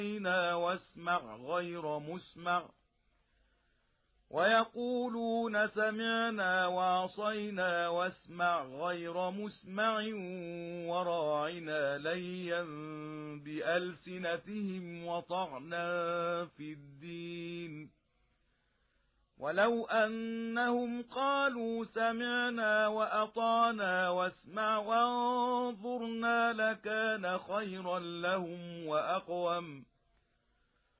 واسمع غير مسمع ويقولون سمعنا وعصينا واسمع غير مسمع وراعنا ليا بألسنتهم وطعنا في الدين ولو أنهم قالوا سمعنا وأطعنا واسمع وانظرنا لكان خيرا لهم وأقوم